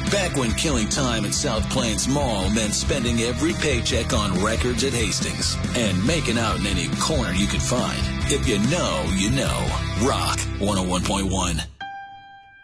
Back when killing time at South Plains Mall meant spending every paycheck on records at Hastings and making out in any corner you could find. If you know, you know. Rock 101.1.